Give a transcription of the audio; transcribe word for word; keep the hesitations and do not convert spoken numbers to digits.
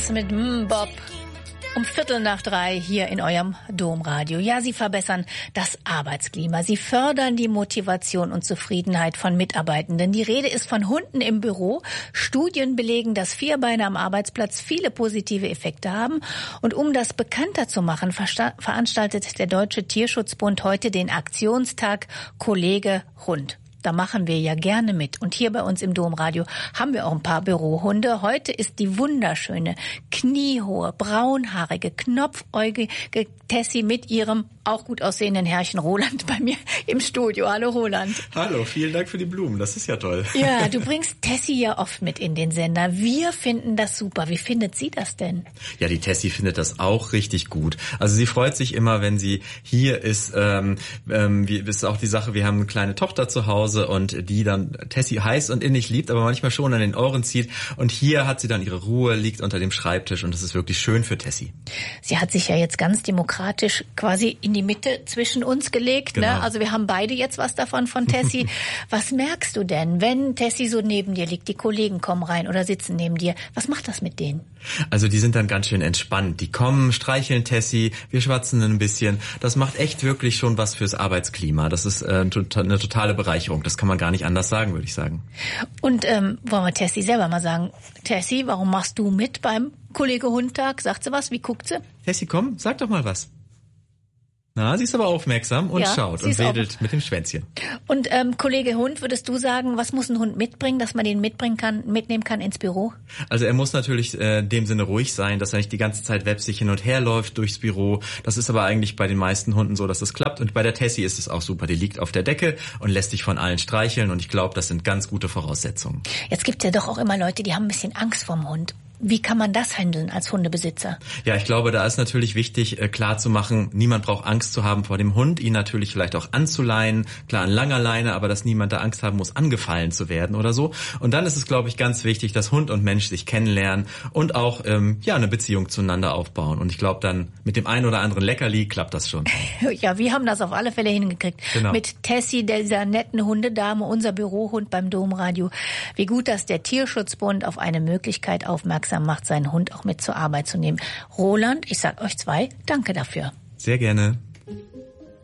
Mit Bob um Viertel nach drei hier in eurem Domradio. Ja, sie verbessern das Arbeitsklima. Sie fördern die Motivation und Zufriedenheit von Mitarbeitenden. Die Rede ist von Hunden im Büro. Studien belegen, dass Vierbeiner am Arbeitsplatz viele positive Effekte haben. Und um das bekannter zu machen, veranstaltet der Deutsche Tierschutzbund heute den Aktionstag Kollege Hund. Da machen wir ja gerne mit. Und hier bei uns im Domradio haben wir auch ein paar Bürohunde. Heute ist die wunderschöne, kniehohe, braunhaarige, knopfäugige Tessie mit ihrem auch gut aussehenden Herrchen Roland bei mir im Studio. Hallo Roland. Hallo, vielen Dank für die Blumen. Das ist ja toll. Ja, du bringst Tessie ja oft mit in den Sender. Wir finden das super. Wie findet sie das denn? Ja, die Tessie findet das auch richtig gut. Also sie freut sich immer, wenn sie hier ist. Ähm, ähm, wie ist auch die Sache, wir haben eine kleine Tochter zu Hause und die dann Tessie heiß und innig liebt, aber manchmal schon an den Ohren zieht. Und hier hat sie dann ihre Ruhe, liegt unter dem Schreibtisch und das ist wirklich schön für Tessie. Sie hat sich ja jetzt ganz demokratisch quasi in die Mitte zwischen uns gelegt. Genau. Ne? Also wir haben beide jetzt was davon von Tessie. Was merkst du denn, wenn Tessie so neben dir liegt, die Kollegen kommen rein oder sitzen neben dir? Was macht das mit denen? Also die sind dann ganz schön entspannt. Die kommen, streicheln Tessie, wir schwatzen ein bisschen. Das macht echt wirklich schon was fürs Arbeitsklima. Das ist äh, eine totale Bereicherung. Das kann man gar nicht anders sagen, würde ich sagen. Und ähm, wollen wir Tessie selber mal sagen, Tessie, warum machst du mit beim Kollege Hundtag? Sagt sie was? Wie guckt sie? Tessie, komm, sag doch mal was. Na, sie ist aber aufmerksam und ja, schaut und wedelt mit dem Schwänzchen. Und ähm, Kollege Hund, würdest du sagen, was muss ein Hund mitbringen, dass man den mitbringen kann, mitnehmen kann ins Büro? Also er muss natürlich äh, in dem Sinne ruhig sein, dass er nicht die ganze Zeit websig hin und her läuft durchs Büro. Das ist aber eigentlich bei den meisten Hunden so, dass das klappt. Und bei der Tessie ist es auch super. Die liegt auf der Decke und lässt sich von allen streicheln. Und ich glaube, das sind ganz gute Voraussetzungen. Jetzt gibt's ja doch auch immer Leute, die haben ein bisschen Angst vorm Hund. Wie kann man das handeln als Hundebesitzer? Ja, ich glaube, da ist natürlich wichtig, äh, klar zu machen, niemand braucht Angst zu haben vor dem Hund, ihn natürlich vielleicht auch anzuleihen, klar an langer Leine, aber dass niemand da Angst haben muss, angefallen zu werden oder so. Und dann ist es, glaube ich, ganz wichtig, dass Hund und Mensch sich kennenlernen und auch ähm, ja eine Beziehung zueinander aufbauen. Und ich glaube, dann mit dem einen oder anderen Leckerli klappt das schon. Ja, wir haben das auf alle Fälle hingekriegt. Genau. Mit Tessie, dieser netten Hundedame, unser Bürohund beim Domradio. Wie gut, dass der Tierschutzbund auf eine Möglichkeit aufmerksam macht, seinen Hund auch mit zur Arbeit zu nehmen. Roland, ich sag euch zwei, danke dafür. Sehr gerne.